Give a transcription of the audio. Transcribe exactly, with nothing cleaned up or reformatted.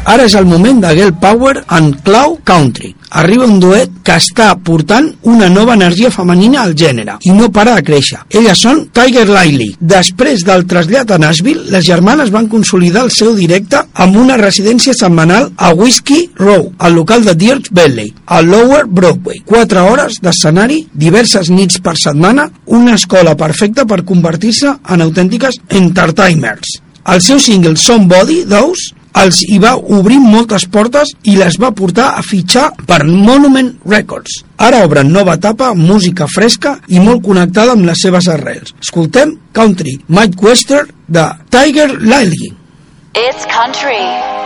Ara és el moment de Girl Power and Cloud Country. Arriba un duet que està portant una nova energia femenina al gènere i no para de créixer. Elles són Tiger Lily. Després del trasllat a Nashville, les germanes van consolidar el seu directe amb una residència setmanal a Whiskey Row, al local de Dierks Bentley, a Lower Broadway. Quatre hores d'escenari, diverses nits per setmana, una escola perfecta per convertir-se en autèntiques entertainers. El seu single Somebody, Those, els hi va obrir moltes portes i les va portar a fitxar per Monument Records. Ara obren nova etapa, música fresca i molt connectada amb les seves arrels. Escoltem Country, Mike Wester de Tiger Lily. It's country.